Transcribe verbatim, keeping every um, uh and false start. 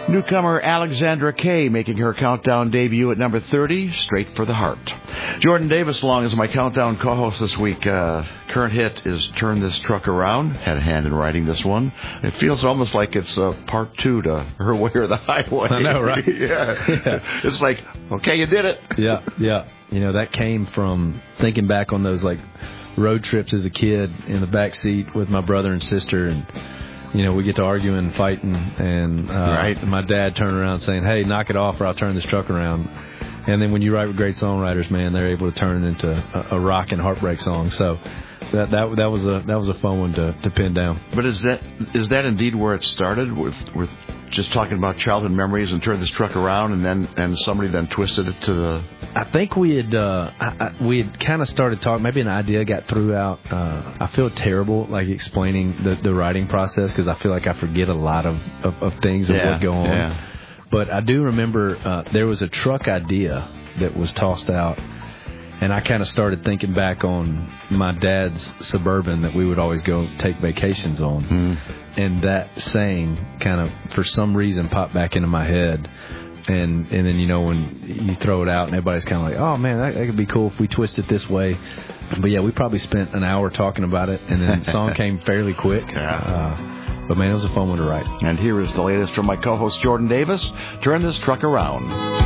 Newcomer Alexandra Kay making her countdown debut at number thirty, Straight for the Heart. Jordan Davis along as my countdown co-host this week. Uh, current hit is Turn This Truck Around. Had a hand in writing this one. It feels almost like it's uh, part two to Her Way or the Highway. I know, right? yeah. yeah. It's like, okay, you did it. yeah, yeah. You know, that came from thinking back on those, like, road trips as a kid in the back seat with my brother and sister, and you know, we get to arguing and fighting, and uh, right. my dad turned around saying, "Hey, knock it off, or I'll turn this truck around." And then when you write with great songwriters, man, they're able to turn it into a, a rock and heartbreak song. So that that that was a that was a fun one to, to pin down. But is that is that indeed where it started with with just talking about childhood memories and turn this truck around, and then and somebody then twisted it to the. I think we had uh, I, I, we had kind of started talking. Maybe an idea got threw out. Uh, I feel terrible like explaining the, the writing process because I feel like I forget a lot of, of, of things of yeah, what go on. Yeah. But I do remember uh, there was a truck idea that was tossed out, and I kind of started thinking back on my dad's Suburban that we would always go take vacations on. Mm. And that saying kind of, for some reason, popped back into my head. And and then, you know, when you throw it out and everybody's kind of like, oh, man, that, that could be cool if we twist it this way. But, yeah, we probably spent an hour talking about it, and then the song came fairly quick. Yeah. Uh, but, man, it was a fun one to write. And here is the latest from my co-host Jordan Davis. Turn This Truck Around.